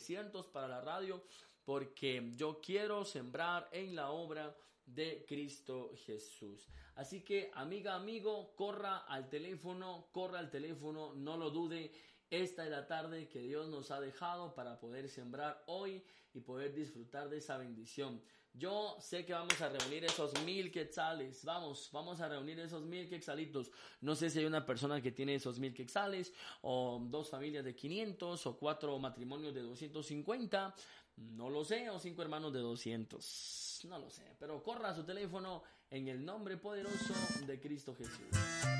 300 para la radio, porque yo quiero sembrar en la obra de Cristo Jesús. Así que, amiga, amigo, corra al teléfono, no lo dude. Esta es la tarde que Dios nos ha dejado para poder sembrar hoy y poder disfrutar de esa bendición. Yo sé que vamos a reunir esos 1000 quetzales. Vamos a reunir esos 1000 quetzalitos. No sé si hay una persona que tiene esos 1000 quetzales, o 2 familias de 500, o 4 matrimonios de 250. No lo sé, o 5 hermanos de 200. No lo sé, pero corra a su teléfono en el nombre poderoso de Cristo Jesús.